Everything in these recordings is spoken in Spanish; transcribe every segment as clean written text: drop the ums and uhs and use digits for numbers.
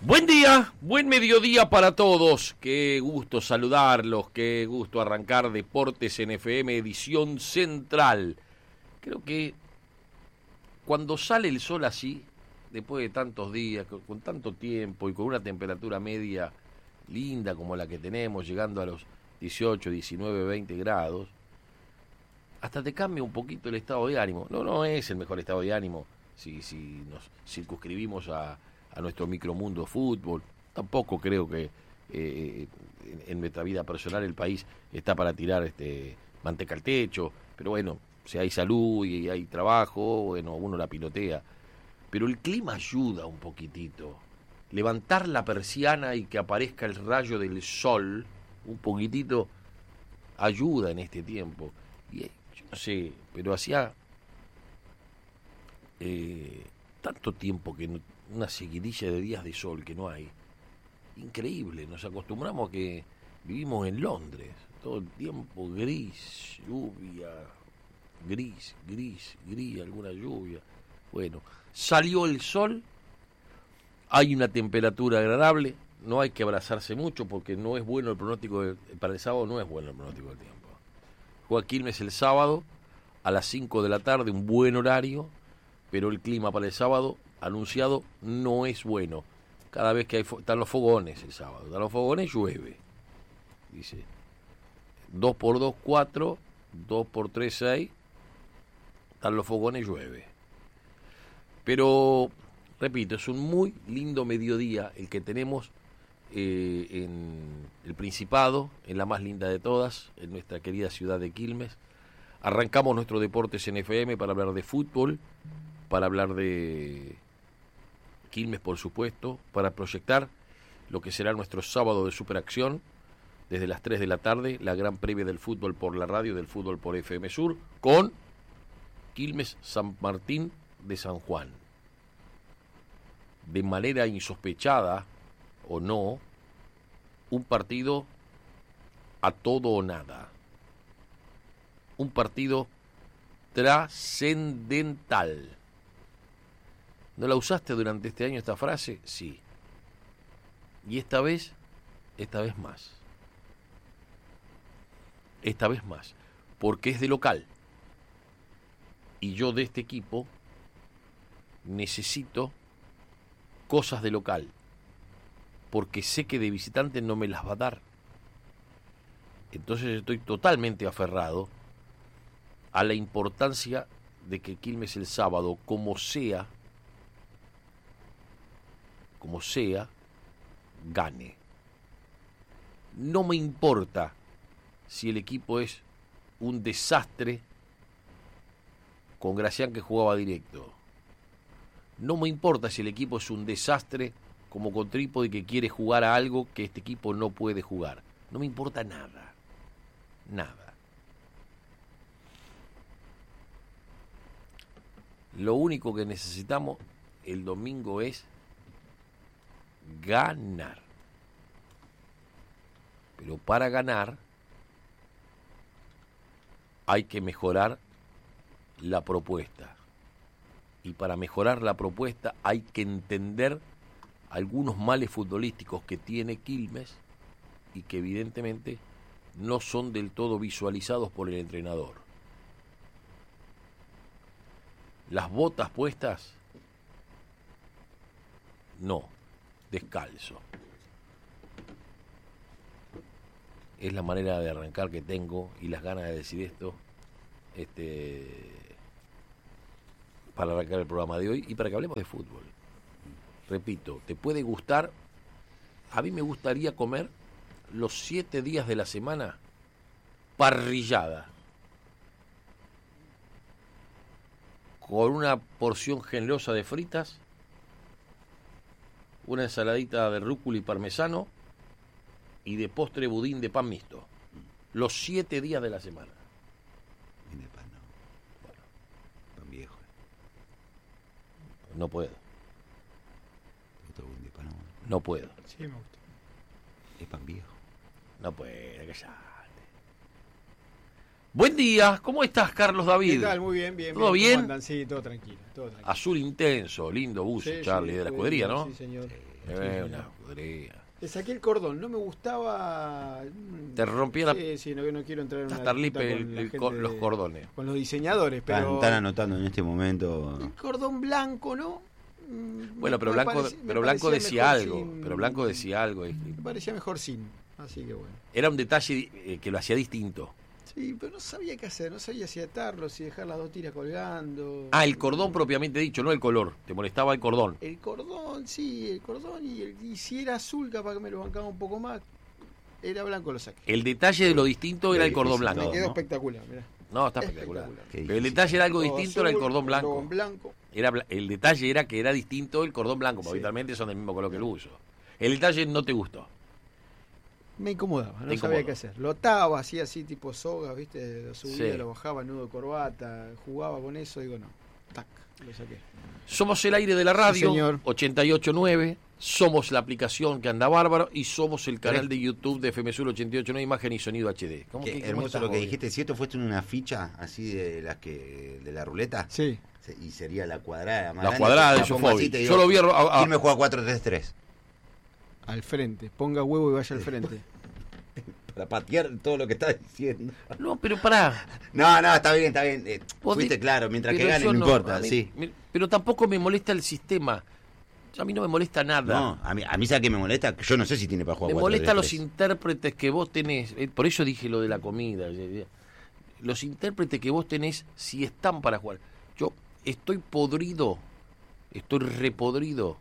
Buen día, buen mediodía para todos. Qué gusto saludarlos, qué gusto arrancar Deportes en FM edición central. Creo que cuando sale el sol así, después de tantos días, con tanto tiempo y con una temperatura media linda como la que tenemos, llegando a los 18, 19, 20 grados, hasta te cambia un poquito el estado de ánimo. No es el mejor estado de ánimo si nos circunscribimos a nuestro micromundo fútbol. Tampoco creo que en nuestra vida personal el país está para tirar manteca al techo, pero bueno, si hay salud y hay trabajo, bueno, uno la pilotea. Pero el clima ayuda un poquitito. Levantar la persiana y que aparezca el rayo del sol, un poquitito, ayuda en este tiempo. Y yo no sé, pero hacía tanto tiempo que una seguidilla de días de sol que no hay. Increíble, nos acostumbramos a que vivimos en Londres, todo el tiempo gris, lluvia, gris, alguna lluvia. Bueno, salió el sol, hay una temperatura agradable, no hay que abrazarse mucho porque no es bueno el pronóstico, para el sábado no es bueno el pronóstico del tiempo. Juega Quilmes el sábado a las 5 de la tarde, un buen horario, pero el clima para el sábado anunciado no es bueno. Cada vez que están los fogones el sábado, están los fogones, llueve. Dice 2x2, 4, 2x3, 6, están los fogones, llueve. Pero, repito, es un muy lindo mediodía el que tenemos en el Principado, en la más linda de todas, en nuestra querida ciudad de Quilmes. Arrancamos nuestro Deportes en FM para hablar de fútbol, para hablar de Quilmes, por supuesto, para proyectar lo que será nuestro sábado de superacción, desde las 3 de la tarde, la gran previa del fútbol por la radio, del fútbol por FM Sur, con Quilmes San Martín de San Juan. De manera insospechada, o no, un partido a todo o nada. Un partido trascendental. ¿No la usaste durante este año esta frase? Sí. Y esta vez más. Esta vez más. Porque es de local. Y yo de este equipo necesito cosas de local. Porque sé que de visitante no me las va a dar. Entonces estoy totalmente aferrado a la importancia de que Quilmes el sábado, como sea, gane. No me importa si el equipo es un desastre con Gracián que jugaba directo. No me importa si el equipo es un desastre como con Trípode que quiere jugar a algo que este equipo no puede jugar. No me importa nada. Nada. Lo único que necesitamos el domingo es ganar. Pero para ganar hay que mejorar la propuesta. Y para mejorar la propuesta hay que entender algunos males futbolísticos que tiene Quilmes y que evidentemente no son del todo visualizados por el entrenador. Las botas puestas, no, descalzo. Es la manera de arrancar que tengo y las ganas de decir esto para arrancar el programa de hoy y para que hablemos de fútbol. Repito, te puede gustar, a mí me gustaría comer los 7 días de la semana parrillada, con una porción generosa de fritas, una ensaladita de rúcula y parmesano y de postre budín de pan mixto. Los 7 días de la semana. Y de pan no. Bueno. Pan viejo. No puedo. ¿Te gusta el budín de pan? No puedo. Sí, me gusta. Es pan viejo. No puedo, callate. Buen día, ¿cómo estás, Carlos David? ¿Qué tal? Muy bien, bien. ¿Todo bien? bien? ¿Cómo andan? Sí, todo tranquilo, todo tranquilo. Azul intenso, lindo buzo, Sí, Charlie, sí, de la muy escudería, bien, ¿no? Sí, señor. Una escudería. Le saqué el cordón, no me gustaba. Te rompía la... Sí, no quiero entrar en una Starlipe disputa con la gente los cordones. con los diseñadores, pero Están anotando en este momento. el cordón blanco, ¿no? Bueno, pero Me Blanco, parece- me pero Blanco parecía decía mejor algo, sin- pero Blanco decía algo. Me parecía mejor sin, así que bueno. Era un detalle que lo hacía distinto. Sí, pero no sabía qué hacer, no sabía si atarlo, si dejar las dos tiras colgando. Ah, el cordón propiamente dicho, no el color. Te molestaba el cordón. El cordón, sí, el cordón y si era azul capaz que me lo bancaba un poco más. Era blanco, lo saqué. El detalle de lo distinto era Qué el cordón difícil blanco. Me todo, quedó ¿no? espectacular, mirá. No, está espectacular. Qué Pero el difícil. detalle era algo Todo distinto, era el azul, cordón blanco. cordón blanco. El detalle era que era distinto el cordón blanco, porque Sí. habitualmente son del mismo color que el uso. El detalle no te gustó. Me incomodaba, no Te sabía incomodó. qué hacer. Lo ataba, hacía así tipo soga, ¿viste? Lo subía, Sí. lo bajaba, nudo de corbata, jugaba con eso, digo no. Tac, lo saqué. Somos el aire de la radio, Sí, señor. 88.9, somos la aplicación que anda bárbaro y somos el canal de YouTube de FM Sur 88.9, imagen y sonido HD. ¿Cómo Qué cómo hermoso estás, lo que Bobby? dijiste. Si esto fuese una ficha así de las que de la ruleta, Sí. y sería la cuadrada. más La grande, cuadrada te de la pongo Sofobi. así, te digo, Yo lo vi ¿quién me juega 4-3-3? Al frente. Ponga huevo y vaya al frente. Para patear todo lo que estás diciendo. No, pero pará. No, está bien. Vos Fuiste di- claro, mientras que pero gane yo no importa, a mí- sí. Pero tampoco me molesta el sistema. A mí no me molesta nada. No, a mí ¿sabe qué me molesta? Yo no sé si tiene para jugar Me 4-3-3. molesta los intérpretes que vos tenés. Por eso dije lo de la comida. Los intérpretes que vos tenés, si están para jugar. Yo estoy podrido, estoy repodrido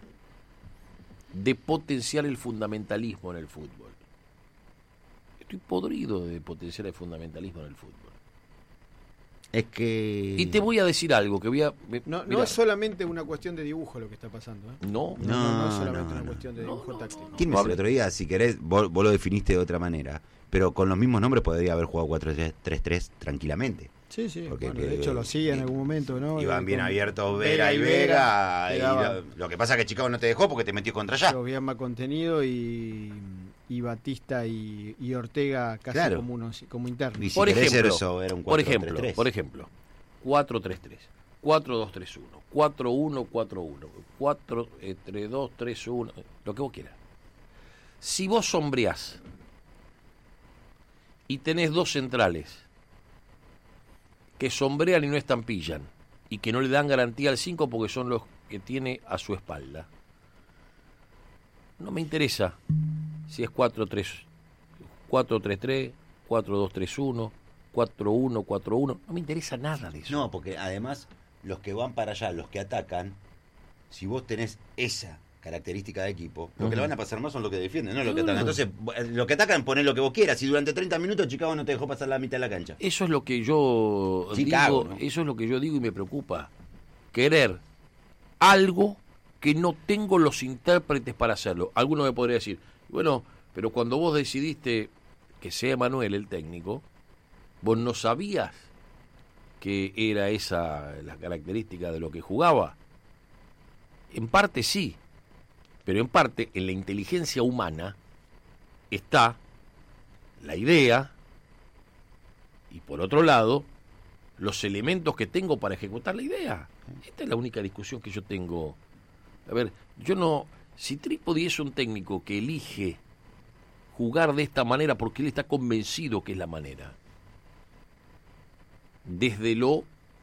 de potenciar el fundamentalismo en el fútbol. Estoy podrido de potenciar el fundamentalismo en el fútbol. Es que... Y te voy a decir algo que voy a... No mirá, es solamente una cuestión de dibujo lo que está pasando. ¿Eh? no, No es solamente no, una no. cuestión de dibujo No, táctico. ¿Quién me dijo el otro día? Si querés, vos lo definiste de otra manera. Pero con los mismos nombres podría haber jugado 4-3-3 tranquilamente. Sí, Porque bueno, de hecho lo hacía en algún momento, ¿no? Iban bien Con abiertos Vega Vera y Vega. Y quedaba- lo que pasa es que Chicago no te dejó porque te metió contra allá. Había más contenido y Batista y Ortega casi Claro. como internos. Y si Por querés ejemplo, eso, era un por 4-3-3. ejemplo, 4-3-3, 4-2-3-1, 4-1-4-1, 4-3-2-3-1, lo que vos quieras. Si vos sombreás y tenés dos centrales que sombrean y no estampillan y que no le dan garantía al 5 porque son los que tiene a su espalda, no me interesa si es 4-3-3, 4-2-3-1, 4-1-4-1, no me interesa nada de eso. No, porque además los que van para allá, los que atacan, si vos tenés esa característica de equipo, lo que Ujú. le van a pasar más son los que defienden, no los que No. atacan. Entonces, lo que atacan, poné lo que vos quieras. Si durante 30 minutos Chicago no te dejó pasar la mitad de la cancha. Eso es lo que yo Chicago, digo, ¿no? eso es lo que yo digo y me preocupa. Querer algo que no tengo los intérpretes para hacerlo. Alguno me podría decir, bueno, pero cuando vos decidiste que sea Manuel el técnico, vos no sabías que era esa la característica de lo que jugaba. En parte sí, pero en parte en la inteligencia humana está la idea y por otro lado los elementos que tengo para ejecutar la idea. Esta es la única discusión que yo tengo. A ver, yo no... Si Trípodi es un técnico que elige jugar de esta manera porque él está convencido que es la manera, desde lo,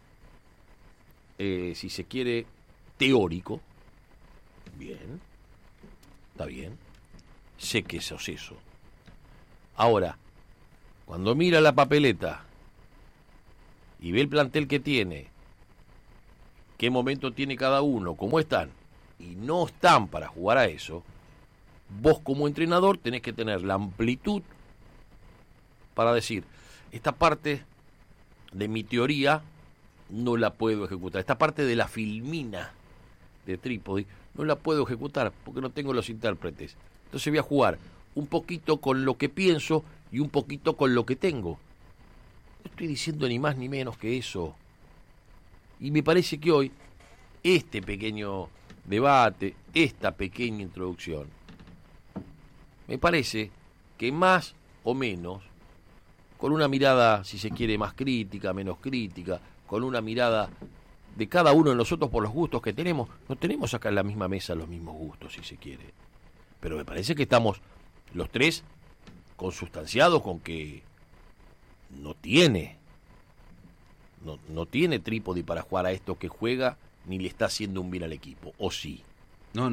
si se quiere, teórico, bien, está bien, sé que eso es eso. Ahora, cuando mira la papeleta y ve el plantel que tiene, qué momento tiene cada uno, cómo están, y no están para jugar a eso, vos como entrenador tenés que tener la amplitud para decir, esta parte de mi teoría no la puedo ejecutar, esta parte de la filmina de Trípodi no la puedo ejecutar porque no tengo los intérpretes. Entonces voy a jugar un poquito con lo que pienso y un poquito con lo que tengo. No estoy diciendo ni más ni menos que eso. Y me parece que hoy este pequeño debate, esta pequeña introducción, me parece que más o menos con una mirada, si se quiere, más crítica, menos crítica, con una mirada de cada uno de nosotros por los gustos que tenemos. No tenemos acá en la misma mesa los mismos gustos, si se quiere. Pero me parece que estamos los tres consustanciados con que no tiene Trípodi para jugar a esto que juega, ni le está haciendo un bien al equipo, ¿o sí? No.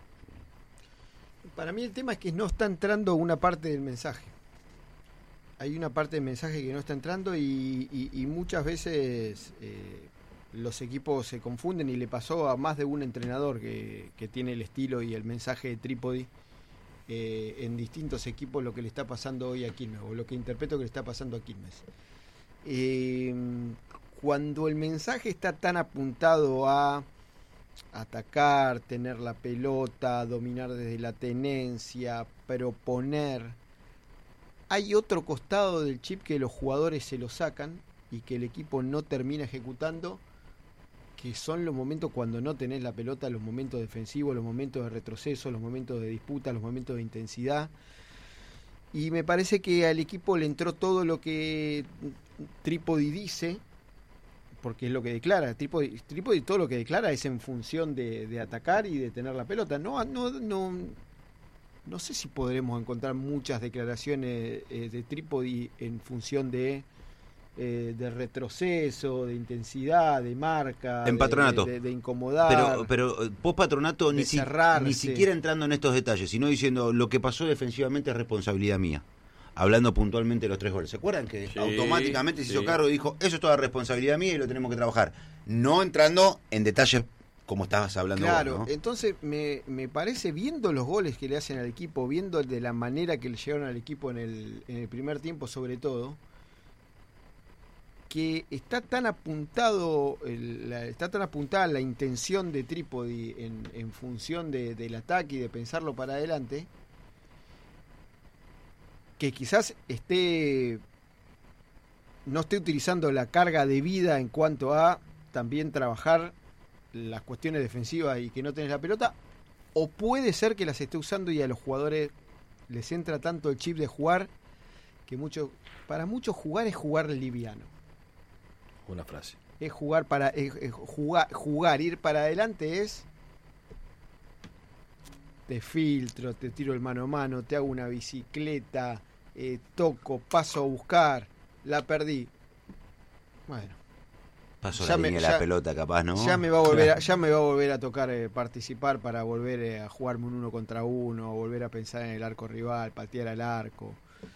Para mí el tema es que no está entrando una parte del mensaje. Hay una parte del mensaje que no está entrando y muchas veces los equipos se confunden, y le pasó a más de un entrenador que tiene el estilo y el mensaje de Trípodi en distintos equipos, lo que le está pasando hoy a Quilmes, o lo que interpreto que le está pasando a Quilmes. Cuando el mensaje está tan apuntado a atacar, tener la pelota, dominar desde la tenencia, proponer, hay otro costado del chip que los jugadores se lo sacan y que el equipo no termina ejecutando, que son los momentos cuando no tenés la pelota, los momentos defensivos, los momentos de retroceso, los momentos de disputa, los momentos de intensidad. Y me parece que al equipo le entró todo lo que Trípodi dice, porque es lo que declara. Trípodi todo lo que declara es en función de atacar y de tener la pelota. No sé si podremos encontrar muchas declaraciones de Trípodi en función de retroceso, de intensidad, de marca, en Patronato, de incomodar. Pero post Patronato ni cerrarse. Siquiera entrando en estos detalles, sino diciendo lo que pasó defensivamente es responsabilidad mía. Hablando puntualmente de los 3 goles. ¿Se acuerdan que automáticamente se hizo cargo y dijo, eso es toda responsabilidad mía y lo tenemos que trabajar? No entrando en detalles como estabas hablando. Claro, vos, ¿no? entonces me parece, viendo los goles que le hacen al equipo, viendo de la manera que le llegaron al equipo en el primer tiempo sobre todo, que está tan apuntada la intención de Trípodi en función del ataque y de pensarlo para adelante, que quizás no esté utilizando la carga de vida en cuanto a también trabajar las cuestiones defensivas y que no tenés la pelota, o puede ser que las esté usando y a los jugadores les entra tanto el chip de jugar que para muchos jugar es jugar liviano. Una frase. Es jugar ir para adelante es te filtro, te tiro el mano a mano, te hago una bicicleta, toco, paso a buscar, la perdí. Bueno, paso la línea de la pelota, capaz, ¿no? Ya me va a volver a tocar participar para volver a jugarme un 1 contra 1, volver a pensar en el arco rival, patear al arco.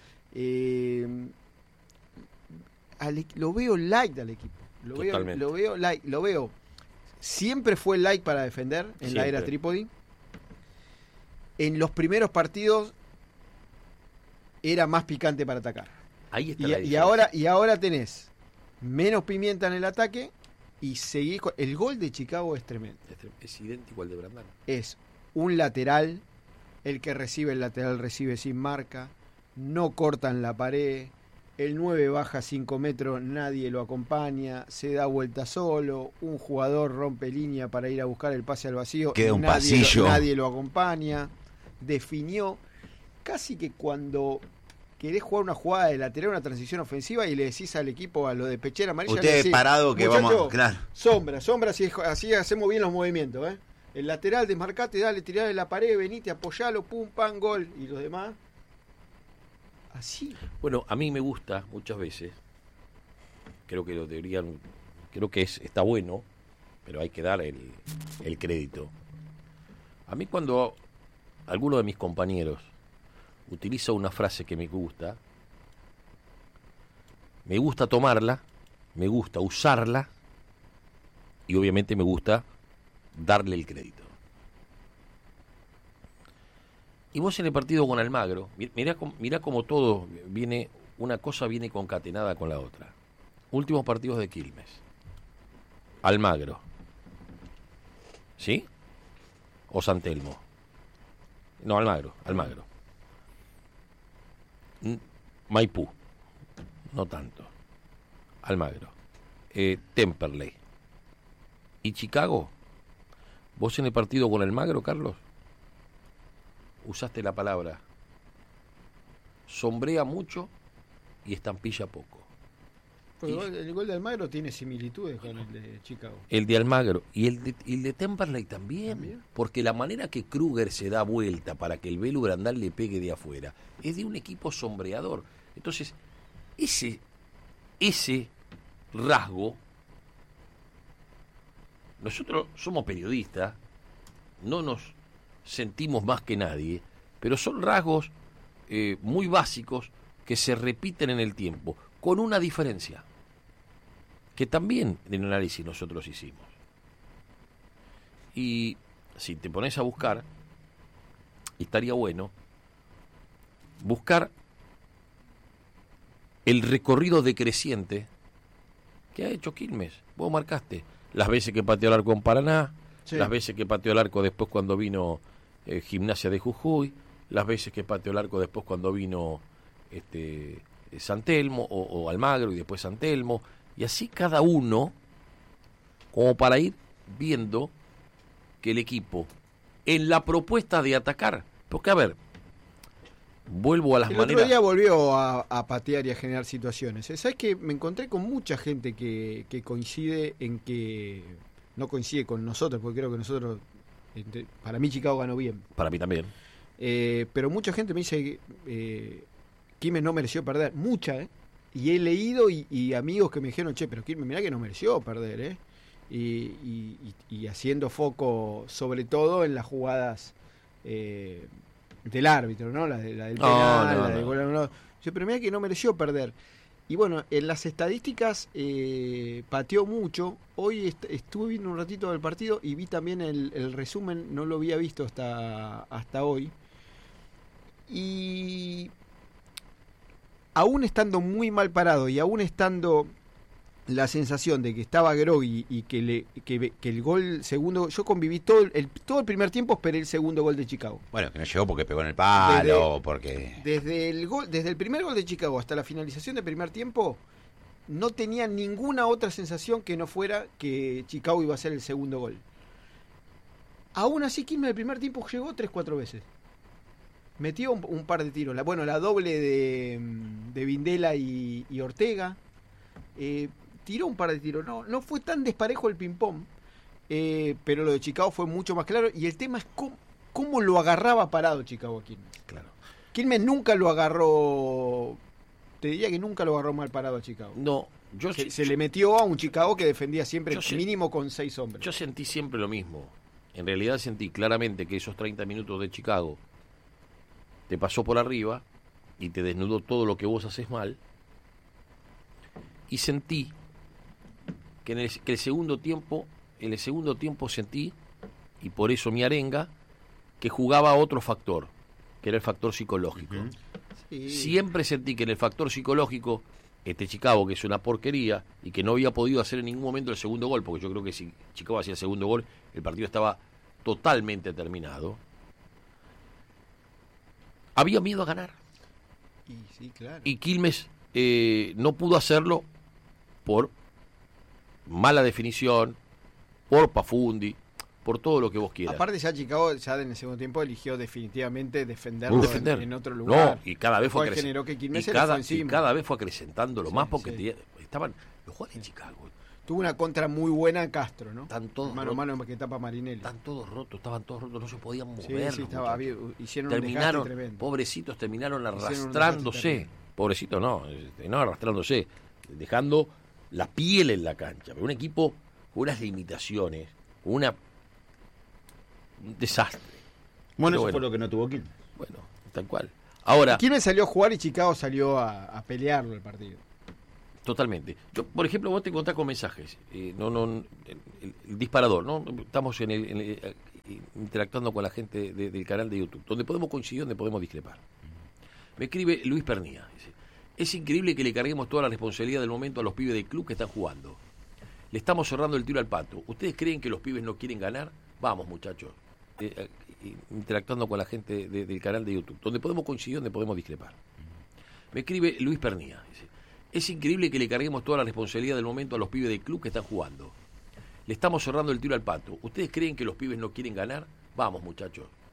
Lo veo light al equipo. Lo veo. Siempre fue light para defender en la era Trípodi. En los primeros partidos era más picante para atacar. Ahí está y ahora tenés menos pimienta en el ataque y seguís con... El gol de Chicago es tremendo. Es idéntico al de Brandán. Es un lateral, el que recibe el lateral recibe sin marca, no cortan la pared, el 9 baja 5 metros, nadie lo acompaña, se da vuelta solo, un jugador rompe línea para ir a buscar el pase al vacío, queda un pasillo, nadie lo acompaña. Definió casi que cuando querés jugar una jugada de lateral, una transición ofensiva, y le decís al equipo, a lo de pechera amarilla, usted decís, parado que vamos, claro, sombra, así hacemos bien los movimientos, el lateral, desmarcate, dale, tirale la pared, venite, apoyalo, pum, pam, gol, y los demás así. Bueno, a mí me gusta muchas veces, creo que está bueno, pero hay que dar el crédito. A mí, cuando alguno de mis compañeros utiliza una frase que me gusta tomarla, me gusta usarla y obviamente me gusta darle el crédito. Y vos en el partido con Almagro, mirá cómo todo viene, una cosa viene concatenada con la otra. Últimos partidos de Quilmes. Almagro. ¿Sí? O San Telmo. No, Almagro. Maipú. No tanto. Almagro. Temperley. ¿Y Chicago? ¿Vos en el partido con Almagro, Carlos? Usaste la palabra sombrea mucho y estampilla poco. El gol de Almagro tiene similitudes con el de Chicago. El de Almagro y el de Temperley también, porque la manera que Kruger se da vuelta para que el Belu Grandal le pegue de afuera es de un equipo sombreador. Entonces, ese rasgo, nosotros somos periodistas, no nos sentimos más que nadie, pero son rasgos muy básicos que se repiten en el tiempo, con una diferencia, que también en el análisis nosotros hicimos. Y si te pones a buscar, estaría bueno buscar el recorrido decreciente que ha hecho Quilmes. Vos marcaste las veces que pateó el arco en Paraná, sí, las veces que pateó el arco después cuando vino Gimnasia de Jujuy, las veces que pateó el arco después cuando vino San Telmo o Almagro y después San Telmo, y así cada uno, como para ir viendo que el equipo en la propuesta de atacar, porque a ver, vuelvo a las maneras. El otro día volvió a patear y a generar situaciones. ¿Sabes que me encontré con mucha gente que coincide en que no coincide con nosotros, porque creo que nosotros, para mí Chicago ganó bien. Para mí también. Pero mucha gente me dice Quilmes no mereció perder, mucha, y he leído y amigos que me dijeron, che, pero Quilmes mirá que no mereció perder, y haciendo foco sobre todo en las jugadas del árbitro, ¿no? La del penal, la del gol. Pero mirá que no mereció perder. Y bueno, en las estadísticas pateó mucho. Hoy estuve viendo un ratito del partido y vi también el resumen, no lo había visto hasta hoy. Y aún estando muy mal parado y aún estando la sensación de que estaba groggy y que el gol segundo, yo conviví todo el primer tiempo, esperé el segundo gol de Chicago. Bueno, que no llegó porque pegó en el palo, desde el primer gol de Chicago hasta la finalización del primer tiempo no tenía ninguna otra sensación que no fuera que Chicago iba a ser el segundo gol. Aún así, Quilmes el primer tiempo llegó 3-4 veces. Metió un par de tiros. La doble de Vindela y Ortega. Tiró un par de tiros. No fue tan desparejo el ping-pong. Pero lo de Chicago fue mucho más claro. Y el tema es cómo lo agarraba parado Chicago a Quilmes. Claro. Quilmes nunca lo agarró. Te diría que nunca lo agarró mal parado a Chicago. No, se le metió a un Chicago que defendía siempre mínimo con 6 hombres. Yo sentí siempre lo mismo. En realidad sentí claramente que esos 30 minutos de Chicago te pasó por arriba y te desnudó todo lo que vos haces mal. Y sentí que en el segundo tiempo sentí, y por eso mi arenga, que jugaba otro factor, que era el factor psicológico. Uh-huh. Sí. Siempre sentí que en el factor psicológico, Chicago, que es una porquería, y que no había podido hacer en ningún momento el segundo gol, porque yo creo que si Chicago hacía el segundo gol, el partido estaba totalmente terminado. Había miedo a ganar. Sí, claro. Y Quilmes no pudo hacerlo por mala definición, por Pafundi, por todo lo que vos quieras. Aparte ya Chicago ya en el segundo tiempo eligió definitivamente defenderlo en otro lugar. No, y cada vez fue generó que Quilmes y cada vez fue acrecentándolo más porque estaban los jugadores en Chicago. Tuvo una contra muy buena en Castro, ¿no? Están todos mano a mano que tapa Marinelli. Estaban todos rotos, no se podían mover. Sí, hicieron un desgaste tremendo. Pobrecitos terminaron arrastrándose. Pobrecitos no arrastrándose, dejando la piel en la cancha. Pero un equipo con unas limitaciones, un desastre. Bueno, eso fue lo que no tuvo Quilmes. Bueno, tal cual. Ahora, Quilmes salió a jugar y Chicago salió a pelearlo el partido. Totalmente. Yo, por ejemplo, vos te encontrás con mensajes. El disparador, ¿no? Estamos interactuando con la gente del canal de YouTube, donde podemos coincidir, donde podemos discrepar. Me escribe Luis Pernía. Dice: es increíble que le carguemos toda la responsabilidad del momento a los pibes del club que están jugando. Le estamos cerrando el tiro al pato. ¿Ustedes creen que los pibes no quieren ganar? Vamos, muchachos. Interactuando con la gente del canal de YouTube, donde podemos coincidir, donde podemos discrepar. Me escribe Luis Pernía. Dice: es increíble que le carguemos toda la responsabilidad del momento a los pibes del club que están jugando. Le estamos cerrando el tiro al pato. ¿Ustedes creen que los pibes no quieren ganar? Vamos, muchachos.